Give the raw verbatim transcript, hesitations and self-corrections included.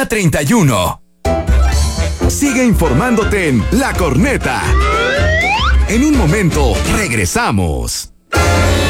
una treinta y uno. Sigue informándote en La Corneta. En un momento, regresamos.